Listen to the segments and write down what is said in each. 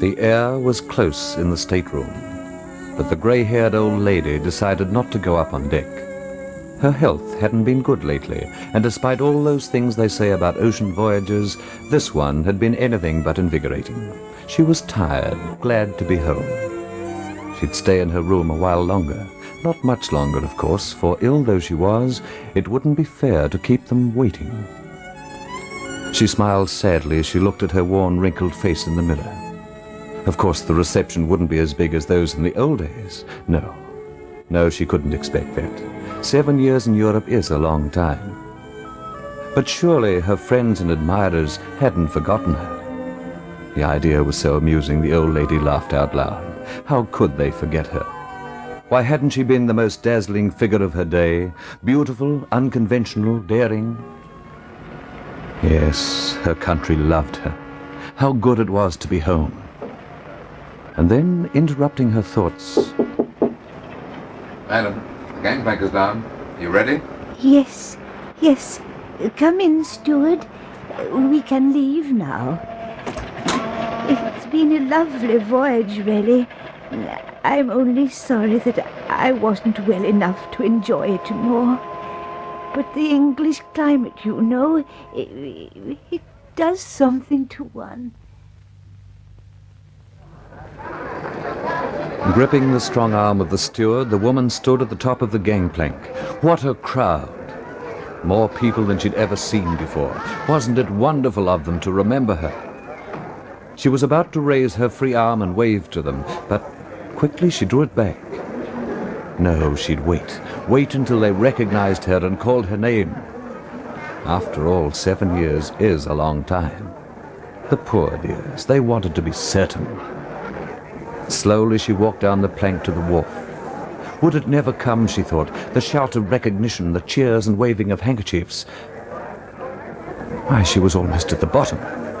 The air was close in the stateroom, but the gray-haired old lady decided not to go up on deck. Her health hadn't been good lately, and despite all those things they say about ocean voyages, this one had been anything but invigorating. She was tired, glad to be home. She'd stay in her room a while longer. Not much longer, of course, for ill though she was, it wouldn't be fair to keep them waiting. She smiled sadly as she looked at her worn, wrinkled face in the mirror. Of course, the reception wouldn't be as big as those in the old days. No, she couldn't expect that. 7 years in Europe is a long time. But surely her friends and admirers hadn't forgotten her. The idea was so amusing, the old lady laughed out loud. How could they forget her? Why hadn't she been the most dazzling figure of her day? Beautiful, unconventional, daring? Yes, her country loved her. How good it was to be home. And then, interrupting her thoughts... Madam, the gangplank is down. You ready? Yes. Come in, steward. We can leave now. It's been a lovely voyage, really. I'm only sorry that I wasn't well enough to enjoy it more. But the English climate, you know, it does something to one. Gripping the strong arm of the steward, the woman stood at the top of the gangplank. What a crowd! More people than she'd ever seen before. Wasn't it wonderful of them to remember her? She was about to raise her free arm and wave to them, but quickly she drew it back. No, she'd wait until they recognized her and called her name. After all, 7 years is a long time. The poor dears, they wanted to be certain. Slowly she walked down the plank to the wharf. Would it never come, she thought, the shout of recognition, the cheers and waving of handkerchiefs? Why, she was almost at the bottom.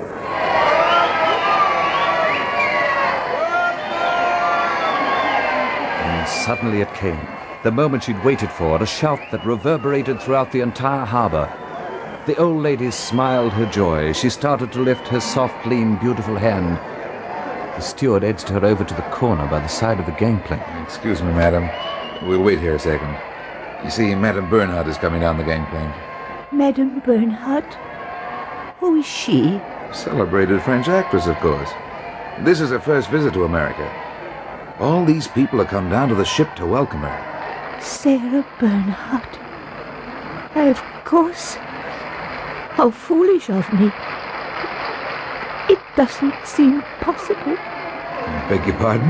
And suddenly it came, the moment she'd waited for, a shout that reverberated throughout the entire harbor. The old lady smiled her joy. She started to lift her soft, lean, beautiful hand. The steward edged her over to the corner by the side of the gangplank. Excuse me, madam. We'll wait here a second. You see, Madame Bernhardt is coming down the gangplank. Madame Bernhardt? Who is she? Celebrated French actress, of course. This is her first visit to America. All these people have come down to the ship to welcome her. Sarah Bernhardt. Of course. How foolish of me. It doesn't seem possible. Beg your pardon?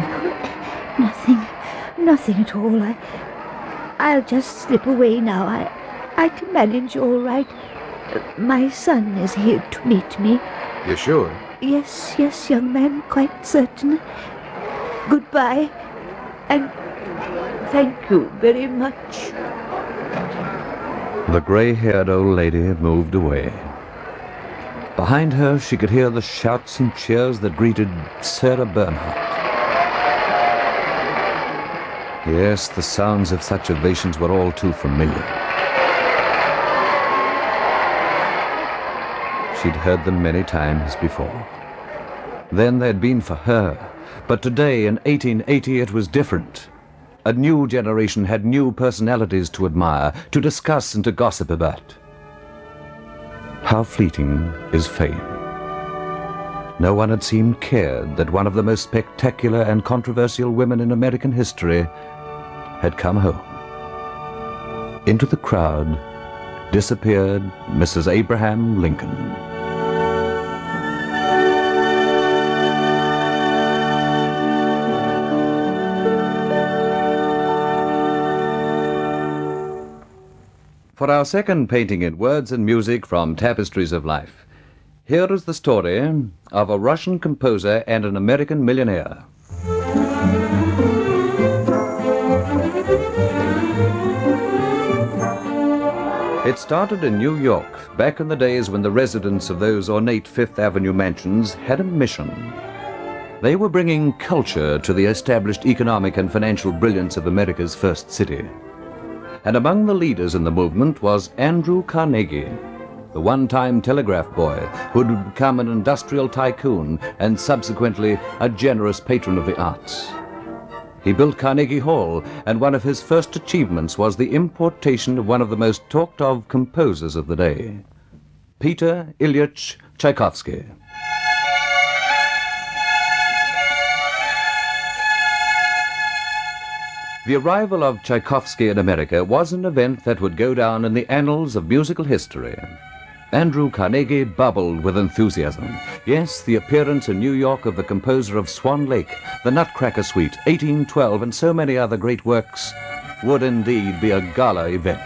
Nothing at all. I'll just slip away now. I can manage all right. My son is here to meet me. You're sure? Yes, young man, quite certain. Goodbye, and thank you very much. The gray-haired old lady moved away. Behind her, she could hear the shouts and cheers that greeted Sarah Bernhardt. Yes, the sounds of such ovations were all too familiar. She'd heard them many times before. Then they'd been for her. But today, in 1880, it was different. A new generation had new personalities to admire, to discuss and to gossip about. How fleeting is fame. No one had seemed cared that one of the most spectacular and controversial women in American history had come home. Into the crowd disappeared Mrs. Abraham Lincoln. For our second painting in words and music from Tapestries of Life, here is the story of a Russian composer and an American millionaire. It started in New York, back in the days when the residents of those ornate Fifth Avenue mansions had a mission. They were bringing culture to the established economic and financial brilliance of America's first city. And among the leaders in the movement was Andrew Carnegie, the one-time telegraph boy who would become an industrial tycoon and subsequently a generous patron of the arts. He built Carnegie Hall, and one of his first achievements was the importation of one of the most talked-of composers of the day, Peter Ilyich Tchaikovsky. The arrival of Tchaikovsky in America was an event that would go down in the annals of musical history. Andrew Carnegie bubbled with enthusiasm. Yes, the appearance in New York of the composer of Swan Lake, The Nutcracker Suite, 1812, and so many other great works would indeed be a gala event.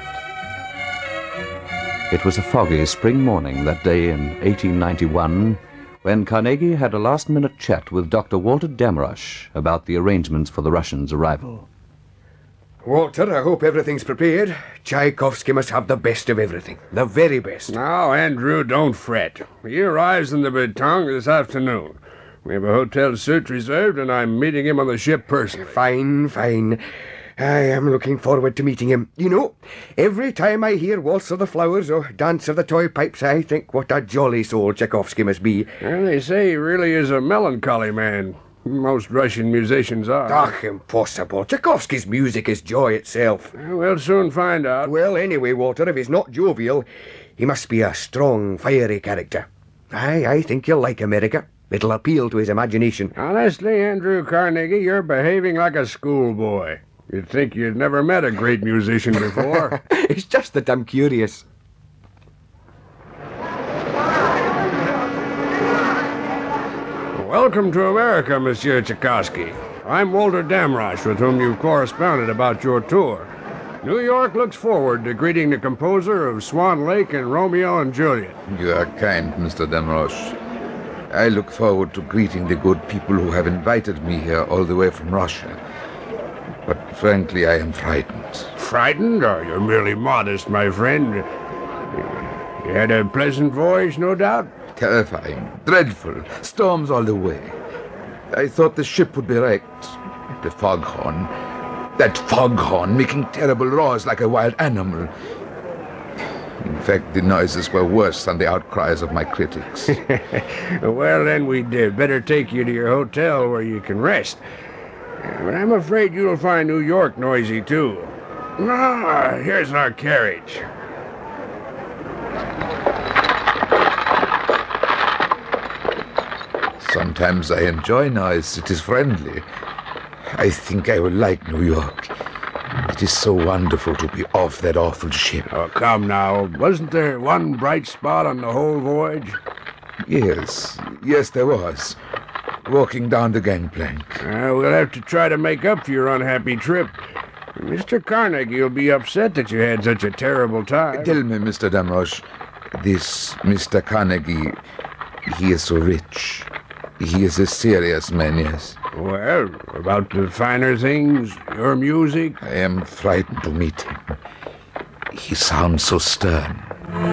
It was a foggy spring morning that day in 1891 when Carnegie had a last-minute chat with Dr. Walter Damrosch about the arrangements for the Russians' arrival. Walter, I hope everything's prepared. Tchaikovsky must have the best of everything. The very best. Now, Andrew, don't fret. He arrives in the Bretong this afternoon. We have a hotel suite reserved, and I'm meeting him on the ship personally. Fine, fine. I am looking forward to meeting him. You know, every time I hear Waltz of the Flowers or Dance of the Toy Pipes, I think what a jolly soul Tchaikovsky must be. And they say he really is a melancholy man. Most Russian musicians are. Ah, impossible. Tchaikovsky's music is joy itself. We'll soon find out. Well, anyway, Walter, if he's not jovial, he must be a strong, fiery character. I think you'll like America. It'll appeal to his imagination. Honestly, Andrew Carnegie, you're behaving like a schoolboy. You'd think you'd never met a great musician before. It's just that I'm curious. Welcome to America, Monsieur Tchaikovsky. I'm Walter Damrosch, with whom you've corresponded about your tour. New York looks forward to greeting the composer of Swan Lake and Romeo and Juliet. You are kind, Mr. Damrosch. I look forward to greeting the good people who have invited me here all the way from Russia. But frankly, I am frightened. Frightened? Oh, you're merely modest, my friend. You had a pleasant voyage, no doubt? Terrifying, dreadful, storms all the way. I thought the ship would be wrecked. The foghorn, that foghorn making terrible roars like a wild animal. In fact, the noises were worse than the outcries of my critics. Well, then we'd better take you to your hotel where you can rest. But I'm afraid you'll find New York noisy, too. Ah, here's our carriage. Sometimes I enjoy noise. It is friendly. I think I will like New York. It is so wonderful to be off that awful ship. Oh, come now. Wasn't there one bright spot on the whole voyage? Yes, there was. Walking down the gangplank. We'll have to try to make up for your unhappy trip. Mr. Carnegie will be upset that you had such a terrible time. Tell me, Mr. Damrosch, this Mr. Carnegie, he is so rich. He is a serious man, yes. Well, about the finer things, your music? I am frightened to meet him. He sounds so stern.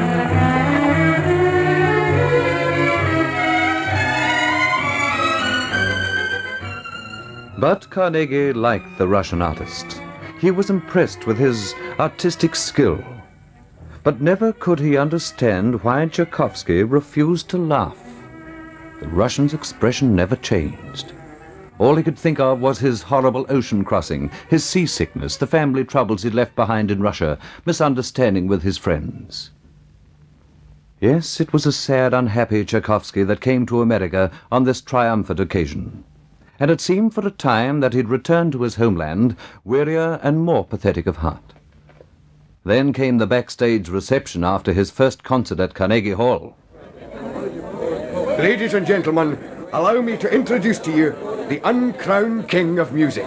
But Carnegie liked the Russian artist. He was impressed with his artistic skill. But never could he understand why Tchaikovsky refused to laugh. The Russian's expression never changed. All he could think of was his horrible ocean crossing, his seasickness, the family troubles he'd left behind in Russia, misunderstanding with his friends. Yes, it was a sad, unhappy Tchaikovsky that came to America on this triumphant occasion. And it seemed for a time that he'd returned to his homeland, wearier and more pathetic of heart. Then came the backstage reception after his first concert at Carnegie Hall. Ladies and gentlemen, allow me to introduce to you the uncrowned king of music,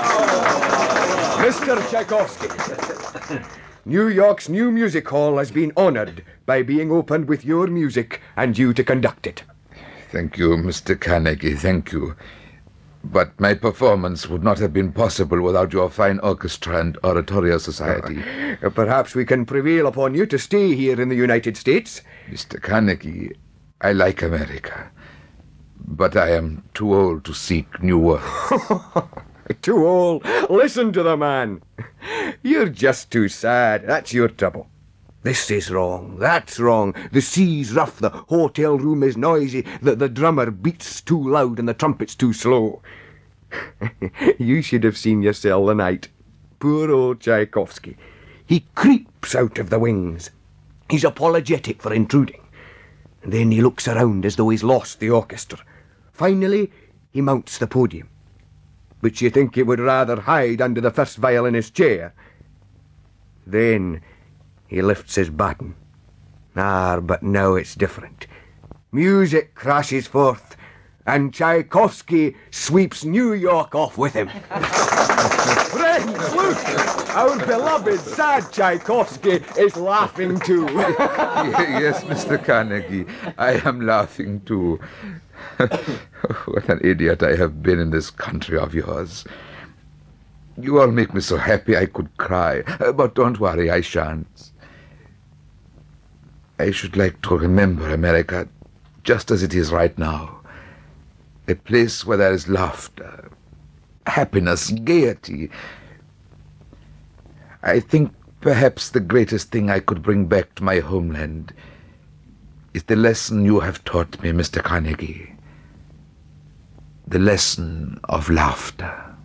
Mr. Tchaikovsky. New York's new music hall has been honored by being opened with your music and you to conduct it. Thank you, Mr. Carnegie, thank you. But my performance would not have been possible without your fine orchestra and oratorio society. Perhaps we can prevail upon you to stay here in the United States. Mr. Carnegie, I like America, but I am too old to seek new work. Too old? Listen to the man. You're just too sad. That's your trouble. This is wrong, that's wrong. The sea's rough, the hotel room is noisy, the drummer beats too loud and the trumpet's too slow. You should have seen yourself the night. Poor old Tchaikovsky. He creeps out of the wings. He's apologetic for intruding. And then he looks around as though he's lost the orchestra. Finally, he mounts the podium. But you think he would rather hide under the first violinist's chair. Then he lifts his baton. But now it's different. Music crashes forth, and Tchaikovsky sweeps New York off with him. Friends, look! Our beloved, sad Tchaikovsky is laughing too. Yes, Mr. Carnegie, I am laughing too. What an idiot I have been in this country of yours. You all make me so happy I could cry. But don't worry, I shan't. I should like to remember America just as it is right now. A place where there is laughter, happiness, gaiety. I think perhaps the greatest thing I could bring back to my homeland is the lesson you have taught me, Mr. Carnegie. The lesson of laughter.